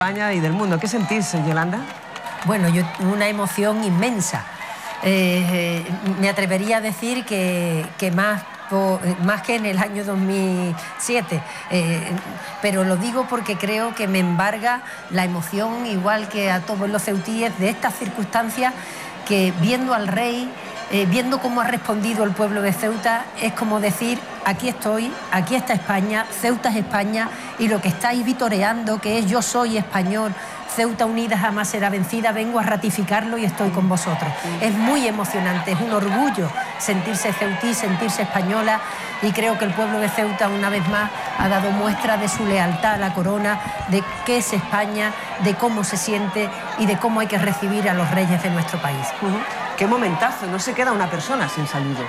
España y del mundo. ¿Qué sentís, Yolanda? Bueno, una emoción inmensa. Me atrevería a decir que más que en el año 2007, pero lo digo porque creo que me embarga la emoción, igual que a todos los ceutíes, de estas circunstancias que, viendo al rey, viendo cómo ha respondido el pueblo de Ceuta, es como decir: aquí estoy, aquí está España, Ceuta es España, y lo que estáis vitoreando, que es yo soy español, Ceuta unida jamás será vencida, vengo a ratificarlo y estoy con vosotros. Es muy emocionante, es un orgullo sentirse ceutí, sentirse española, y creo que el pueblo de Ceuta una vez más ha dado muestra de su lealtad a la corona, de qué es España, de cómo se siente y de cómo hay que recibir a los reyes de nuestro país. ¡Qué momentazo! No se queda una persona sin saludo.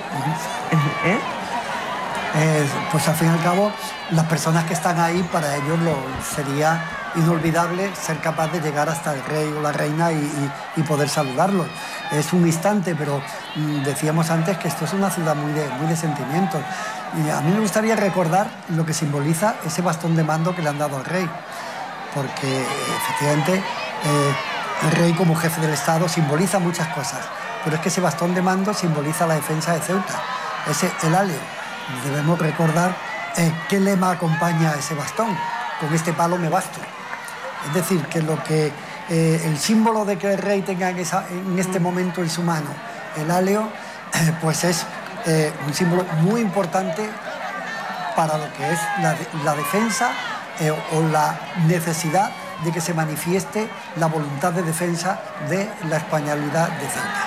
Pues al fin y al cabo, las personas que están ahí, para ellos sería inolvidable ser capaz de llegar hasta el rey o la reina y poder saludarlos. Es un instante, pero decíamos antes que esto es una ciudad muy de sentimientos. Y a mí me gustaría recordar lo que simboliza ese bastón de mando que le han dado al rey, porque efectivamente el rey como jefe del Estado simboliza muchas cosas, pero es que ese bastón de mando simboliza la defensa de Ceuta, el aleo. Debemos recordar qué lema acompaña a ese bastón: con este palo me basto. Es decir, que el símbolo de que el rey tenga en este momento en su mano el aleo, pues es un símbolo muy importante para lo que es la defensa o la necesidad de que se manifieste la voluntad de defensa de la españolidad de Ceuta.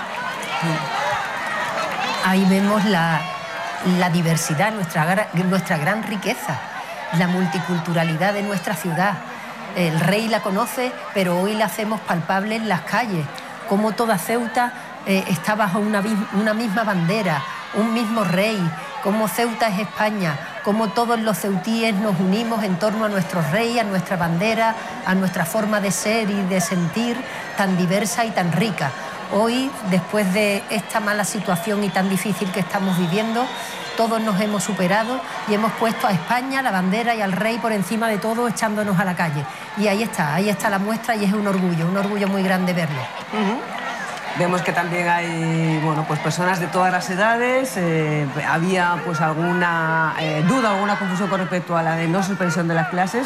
Ahí vemos la diversidad, nuestra gran riqueza, la multiculturalidad de nuestra ciudad. El rey la conoce, pero hoy la hacemos palpable en las calles, como toda Ceuta está bajo una misma bandera, un mismo rey, como Ceuta es España, como todos los ceutíes nos unimos en torno a nuestro rey, a nuestra bandera, a nuestra forma de ser y de sentir tan diversa y tan rica. Hoy, después de esta mala situación y tan difícil que estamos viviendo, todos nos hemos superado y hemos puesto a España, la bandera y al rey por encima de todo, echándonos a la calle. Y ahí está la muestra, y es un orgullo muy grande verlo. Vemos que también hay, bueno, pues personas de todas las edades. Había pues alguna duda, alguna confusión con respecto a la de no suspensión de las clases.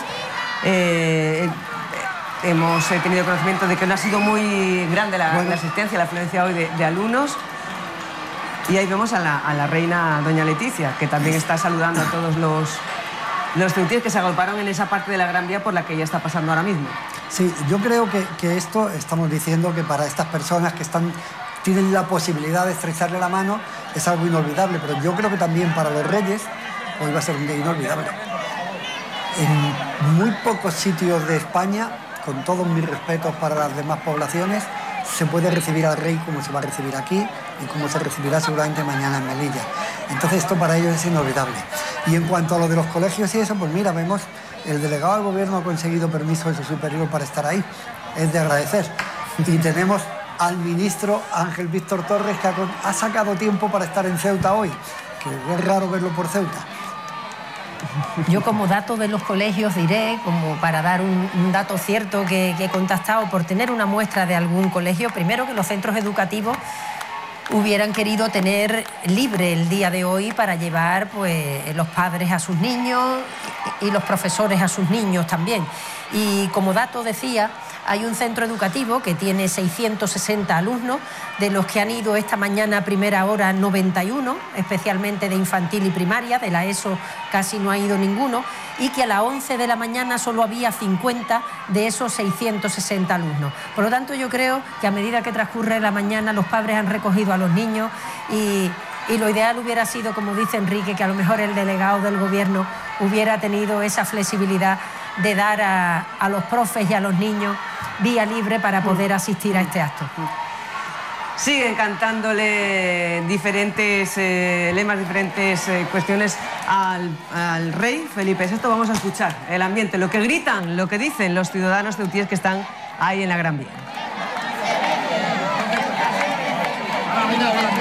Hemos tenido conocimiento de que no ha sido muy grande la asistencia, la afluencia hoy de alumnos. Y ahí vemos a la reina doña Leticia, que también está saludando a todos los ceutíes que se agolparon en esa parte de la Gran Vía por la que ella está pasando ahora mismo. Sí, yo creo que esto, estamos diciendo que para estas personas que tienen la posibilidad de estrecharle la mano, es algo inolvidable, pero yo creo que también para los reyes hoy va a ser un día inolvidable. En muy pocos sitios de España, con todos mis respetos para las demás poblaciones, se puede recibir al rey como se va a recibir aquí y como se recibirá seguramente mañana en Melilla. Entonces esto para ellos es inolvidable. Y en cuanto a lo de los colegios y eso, pues mira, vemos, el delegado del gobierno ha conseguido permiso de su superior para estar ahí. Es de agradecer. Y tenemos al ministro Ángel Víctor Torres, que ha sacado tiempo para estar en Ceuta hoy, que es raro verlo por Ceuta. Yo, como dato de los colegios, diré, como para dar un dato cierto que he contactado por tener una muestra de algún colegio, primero que los centros educativos hubieran querido tener libre el día de hoy para llevar pues los padres a sus niños y los profesores a sus niños también. Y como dato decía, hay un centro educativo que tiene 660 alumnos, de los que han ido esta mañana a primera hora 91, especialmente de infantil y primaria. De la ESO casi no ha ido ninguno, y que a las 11 de la mañana solo había 50 de esos 660 alumnos. Por lo tanto, yo creo que a medida que transcurre la mañana, los padres han recogido a los niños y lo ideal hubiera sido, como dice Enrique, que a lo mejor el delegado del gobierno hubiera tenido esa flexibilidad de dar a los profes y a los niños vía libre para poder asistir a este acto. Siguen cantándole diferentes lemas, diferentes cuestiones al rey Felipe VI. Vamos a escuchar el ambiente, lo que gritan, lo que dicen los ciudadanos ceutíes que están ahí en la Gran Vía.